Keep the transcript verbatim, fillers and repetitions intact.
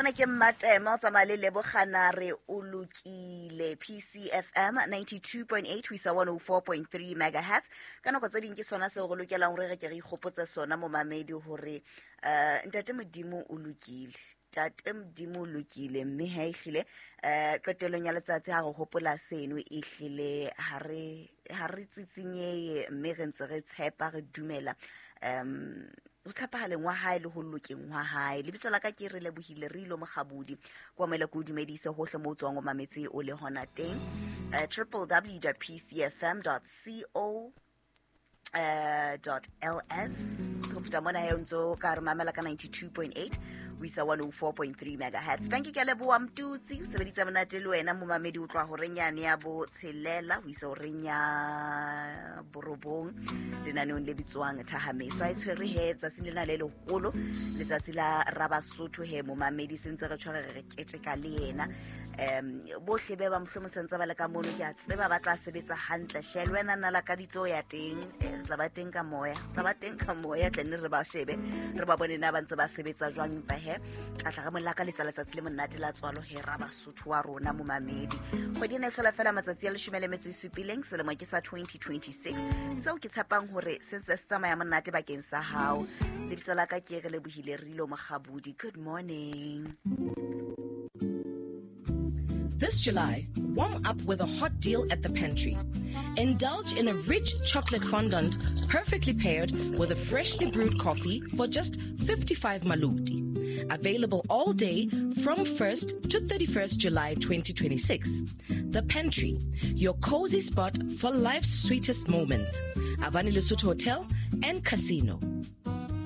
Mona ke Matema o tsamaya le Leboganare o lokile P C F M ninety-two point eight we sa one oh four point three megahertz ka nako tse ding ke sona se go lokelang re re ke re ikgopotsa sona mo mamedi hore eh ntate Modimo o lokile tate Modimo o lokile mme ha ehlile eh qetelong ya letsatsi ha go hopola seno ehlile ha re ha re tsitsinye mme re ntse re tshepa re dumela um o tshepahaleng wa hae le ho lokeng wa hae lebitso la ka ke re lebohile re ilo mogabudi kwa mele go dumedise hohle mo tswang o mametse o le hona teng w w w dot p c f m dot co Uh, dot ls so futa mona he ntso ka re mamela ka ninety-two point eight we sa one oh four point three megahertz tanki ke leboa mtutsi o sebedisa monate le wena mo mamedi o tloa ho renyane ya bo tshelela o isa o renya borobong lenaneng le bitswang Thahameso a itshwere he tsa silena le leholo letsatsi la Rabasotho he mo mamedi sentse re tshware re kete ka le yena um bohle be ba mhlomosentse ba le ka mono ke a tseba ba tla sebetsa hantle hlelo wena nna la ka ditso ya teng tla ba teng ka moya tla ba teng ka moya tlene re ba shebe re ba bone na ba ntse ba sebetsa jwang ba he tla tla ga molaka le tsala tsatsile monate la tswalo he Rabasotho wa rona mo mamedi go dina hlola fela matsatsi ya leshome le metso e supileng selemo ke sa twenty twenty-six so ke tshapang hore se se tsamaya monate bakeng sa hao lebitso la ka ke re lebohile re ilo mogabudi. Good morning. This July, warm up with a hot deal at the Pantry. Indulge in a rich chocolate fondant perfectly paired with a freshly brewed coffee for just fifty-five maluti. Available all day from first to thirty-first July twenty twenty-six. The Pantry, your cozy spot for life's sweetest moments. Avani Lesotho Hotel and Casino.